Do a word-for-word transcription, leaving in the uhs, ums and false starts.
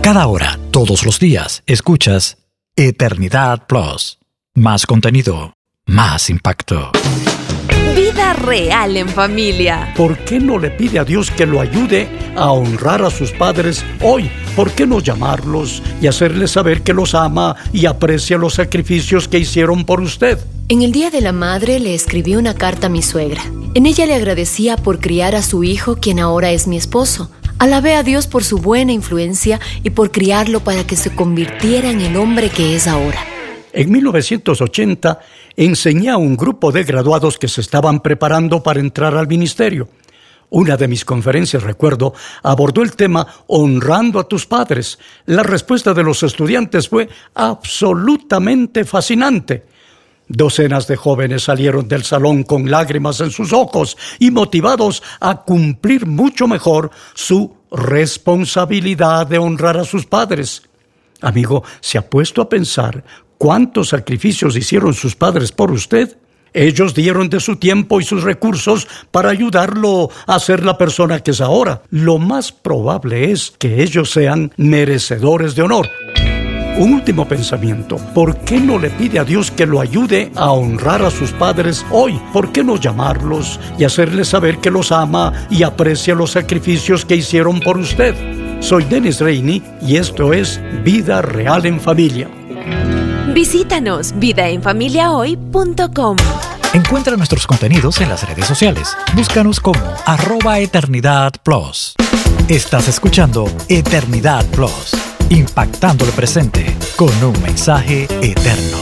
Cada hora, todos los días, escuchas Eternidad Plus. Más contenido, más impacto. Vida real en familia. ¿Por qué no le pide a Dios que lo ayude a honrar a sus padres hoy? ¿Por qué no llamarlos y hacerles saber que los ama y aprecia los sacrificios que hicieron por usted? En el Día de la Madre le escribí una carta a mi suegra. En ella le agradecía por criar a su hijo, quien ahora es mi esposo. Alabé a Dios por su buena influencia y por criarlo para que se convirtiera en el hombre que es ahora. En mil novecientos ochenta enseñé a un grupo de graduados que se estaban preparando para entrar al ministerio. Una de mis conferencias, recuerdo, abordó el tema honrando a tus padres. La respuesta de los estudiantes fue absolutamente fascinante. Docenas de jóvenes salieron del salón con lágrimas en sus ojos y motivados a cumplir mucho mejor su responsabilidad de honrar a sus padres. Amigo, ¿se ha puesto a pensar cuántos sacrificios hicieron sus padres por usted? Ellos dieron de su tiempo y sus recursos para ayudarlo a ser la persona que es ahora. Lo más probable es que ellos sean merecedores de honor. Un último pensamiento. ¿Por qué no le pide a Dios que lo ayude a honrar a sus padres hoy? ¿Por qué no llamarlos y hacerles saber que los ama y aprecia los sacrificios que hicieron por usted? Soy Dennis Rainey y esto es Vida Real en Familia. Visítanos vida en familia hoy punto com. Encuentra nuestros contenidos en las redes sociales. Búscanos como arroba Eternidad Plus. Estás escuchando Eternidad Plus, impactando el presente con un mensaje eterno.